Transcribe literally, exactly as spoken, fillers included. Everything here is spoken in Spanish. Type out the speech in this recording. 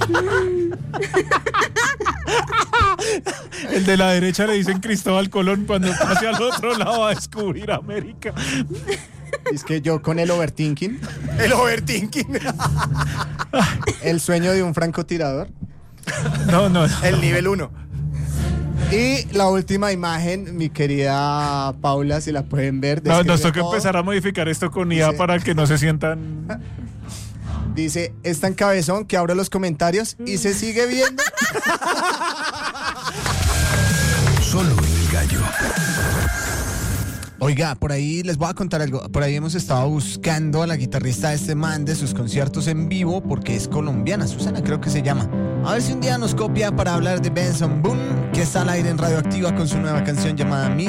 El de la derecha le dicen Cristóbal Colón cuando pase al otro lado a descubrir América. Es que yo con el overthinking. El overthinking. El sueño de un francotirador. No, no. El nivel uno. Y la última imagen, mi querida Paula, si la pueden ver. No, nos toca todo. empezar a modificar esto con I A Dice, para que no se sientan... Dice, es tan cabezón que abro los comentarios y se sigue viendo. Solo el gallo. Oiga, por ahí les voy a contar algo. Por ahí hemos estado buscando a la guitarrista de este man de sus conciertos en vivo porque es colombiana, Susana creo que se llama. A ver si un día nos copia para hablar de Benson Boone, que está al aire en Radioactiva con su nueva canción llamada Miss